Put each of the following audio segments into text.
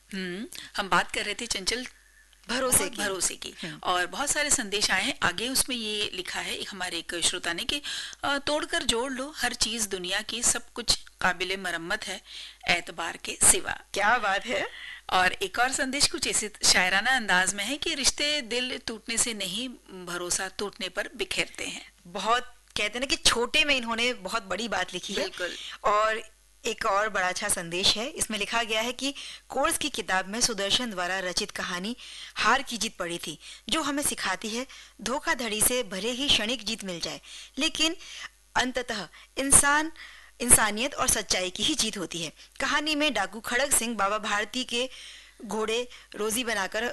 हम बात कर रहे थे चंचल भरोसे की और बहुत सारे संदेश आए हैं। आगे उसमें ये लिखा है हमारे एक श्रोता ने कि तोड़कर जोड़ लो, हर चीज दुनिया की सब कुछ काबिले मरम्मत है एतबार के सिवा। क्या बात है। और एक और संदेश कुछ ऐसे शायराना अंदाज में है कि रिश्ते दिल टूटने से नहीं, भरोसा टूटने पर बिखेरते हैं। बहुत कहते हैं ना कि छोटे में इन्होंने बहुत बड़ी बात लिखी है। बिल्कुल। और एक और बड़ा अच्छा संदेश है, इसमें लिखा गया है कि कोर्स की किताब में सुदर्शन द्वारा रचित कहानी हार की जीत पड़ी थी, जो हमें सिखाती है धोखाधड़ी से भले ही क्षणिक जीत मिल जाए, लेकिन अंततः इंसानियत और सच्चाई की ही जीत होती है। कहानी में डाकू खड़ग सिंह बाबा भारती के घोड़े रोजी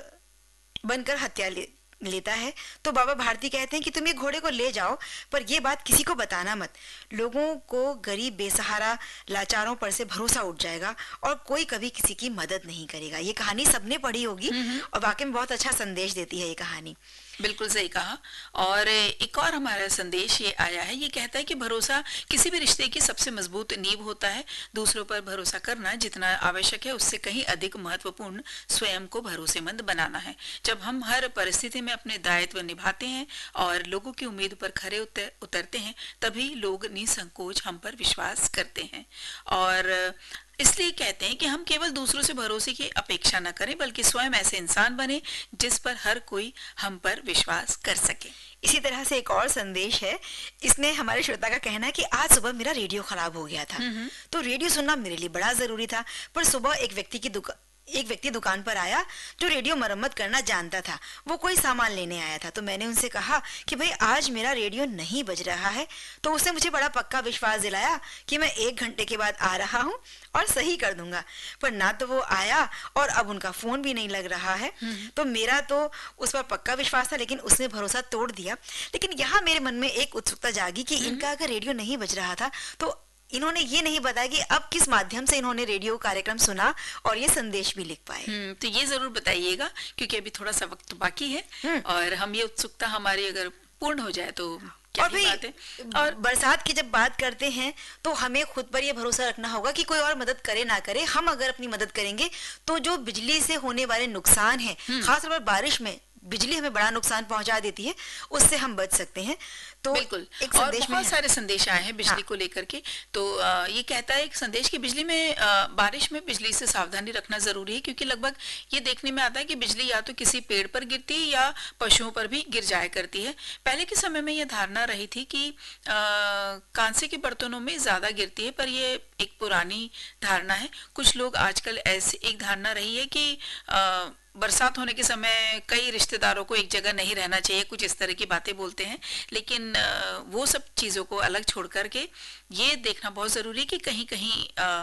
बनकर हत्या लेता है, तो बाबा भारती कहते हैं कि तुम ये घोड़े को ले जाओ, पर ये बात किसी को बताना मत। लोगों को गरीब बेसहारा लाचारों पर से भरोसा उठ जाएगा और कोई कभी किसी की मदद नहीं करेगा। ये कहानी सबने पढ़ी होगी और वाकई में बहुत अच्छा संदेश देती है ये कहानी। बिल्कुल सही कहा। और एक और हमारा संदेश ये आया है, ये कहता है कि भरोसा किसी भी रिश्ते की सबसे मजबूत नींव होता है। दूसरों पर भरोसा करना जितना आवश्यक है उससे कहीं अधिक महत्वपूर्ण स्वयं को भरोसेमंद बनाना है। जब हम हर परिस्थिति में अपने दायित्व निभाते हैं और लोगों की उम्मीद पर खरे उतरते हैं, तभी लोग निसंकोच हम पर विश्वास करते हैं। और इसलिए कहते हैं कि हम केवल दूसरों से भरोसे की अपेक्षा न करें, बल्कि स्वयं ऐसे इंसान बने जिस पर हर कोई हम पर विश्वास कर सके। इसी तरह से एक और संदेश है, इसमें हमारे श्रोता का कहना है कि आज सुबह मेरा रेडियो खराब हो गया था, तो रेडियो सुनना मेरे लिए बड़ा जरूरी था, पर सुबह एक व्यक्ति दुकान पर आया जो रेडियो मरम्मत करना जानता था। वो कोई सामान लेने आया था, तो मैंने उनसे कहा कि भाई आज मेरा रेडियो नहीं बज रहा है, तो उसने मुझे बड़ा पक्का विश्वास दिलाया कि मैं 1 घंटे के बाद आ रहा हूँ और सही कर दूंगा। पर ना तो वो आया और अब उनका फोन भी नहीं लग रहा है। तो मेरा तो उस पर पक्का विश्वास था, लेकिन उसने भरोसा तोड़ दिया। लेकिन यहाँ मेरे मन में एक उत्सुकता जागी कि इनका अगर रेडियो नहीं बज रहा था तो इन्होंने ये नहीं बताया कि अब किस माध्यम से इन्होंने रेडियो कार्यक्रम सुना और ये संदेश भी लिख पाए। तो ये जरूर बताइएगा, क्योंकि अभी थोड़ा सा वक्त बाकी है और हम ये उत्सुकता हमारी अगर पूर्ण हो जाए तो क्या और बात है। और बरसात की जब बात करते हैं तो हमें खुद पर यह भरोसा रखना होगा कि कोई और मदद करे ना करे, हम अगर अपनी मदद करेंगे तो जो बिजली से होने वाले नुकसान है, खासतौर पर बारिश में बिजली हमें बड़ा नुकसान पहुंचा देती है, उससे हम बच सकते हैं। तो बिल्कुल। एक और संदेश बहुत सारे संदेश आए हैं बिजली को लेकर के। तो ये कहता है एक संदेश कि बिजली में बारिश में बिजली से सावधानी रखना जरूरी है, क्योंकि लगभग ये देखने में आता है कि बिजली या तो किसी पेड़ पर गिरती है या पशुओं पर भी गिर जाया करती है। पहले के समय में यह धारणा रही थी कि कांसे के बर्तनों में ज्यादा गिरती है, पर ये एक पुरानी धारणा है। कुछ लोग आजकल ऐसी एक धारणा रही है कि बरसात होने के समय कई रिश्तेदारों को एक जगह नहीं रहना चाहिए, कुछ इस तरह की बातें बोलते हैं। लेकिन वो सब चीजों को अलग छोड़ करके ये देखना बहुत जरूरी है कि कहीं कहीं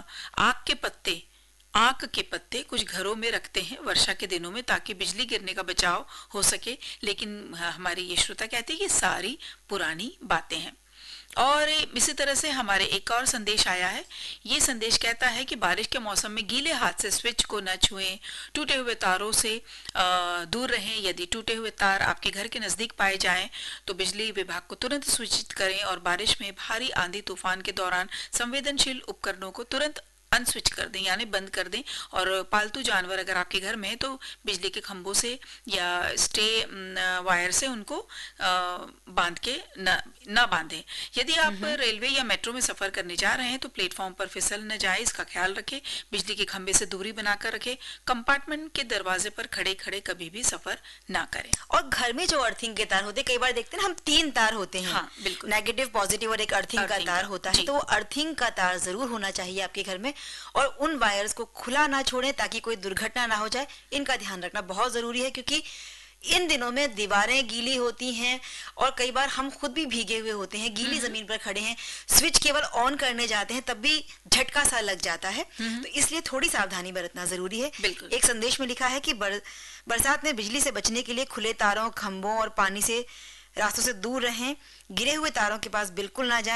आक के पत्ते कुछ घरों में रखते हैं वर्षा के दिनों में, ताकि बिजली गिरने का बचाव हो सके। लेकिन हमारी ये श्रोता कहते हैं कि सारी पुरानी बातें हैं। और इसी तरह से हमारे एक और संदेश आया है। ये संदेश कहता है कि बारिश के मौसम में गीले हाथ से स्विच को न छुएं, टूटे हुए तारों से दूर रहें। यदि टूटे हुए तार आपके घर के नजदीक पाए जाएं तो बिजली विभाग को तुरंत सूचित करें और बारिश में भारी आंधी तूफान के दौरान संवेदनशील उपकरणों को तुरंत अनस्विच कर दें, यानी बंद कर दें। और पालतू जानवर अगर आपके घर में है तो बिजली के खंभों से या स्टे वायर से उनको बांध के न बांधें। यदि आप रेलवे या मेट्रो में सफर करने जा रहे हैं तो प्लेटफॉर्म पर फिसल न जाए, इसका ख्याल रखें। बिजली के खंभे से दूरी बनाकर रखें। कंपार्टमेंट के दरवाजे पर खड़े खड़े कभी भी सफर ना करें। और घर में जो अर्थिंग के तार होते हैं, कई बार देखते हैं ना हम 3 तार होते हैं। हाँ, बिल्कुल। नेगेटिव, पॉजिटिव और एक अर्थिंग का तार होता है, तो वो अर्थिंग का तार जरूर होना चाहिए आपके घर में। और उन वायर्स को खुला ना छोड़ें ताकि कोई दुर्घटना ना हो जाए। इनका ध्यान रखना बहुत जरूरी है, क्योंकि इन दिनों में दीवारें गीली होती हैं और कई बार हम खुद भी भीगे हुए होते हैं, गीली जमीन पर खड़े हैं, स्विच केवल ऑन करने जाते हैं तब भी झटका सा लग जाता है। तो इसलिए थोड़ी सावधानी बरतना जरूरी है। एक संदेश में लिखा है कि बरसात में बिजली से बचने के लिए खुले तारों, खंभों और पानी से रास्तों से दूर रहें। गिरे हुए तारों के पास बिल्कुल ना जाएं।